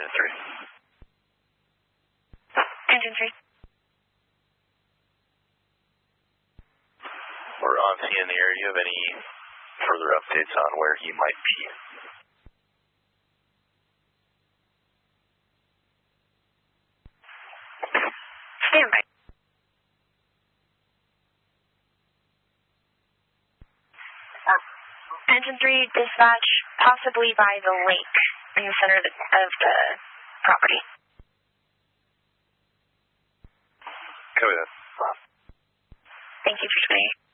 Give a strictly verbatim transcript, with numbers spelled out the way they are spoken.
Engine three. Engine three. We're on scene in the area. Do you have any further updates on where he might be? Stand by. Engine three, dispatch, possibly by the lake in the center of the, of the property. Copy that. Thank you for explaining.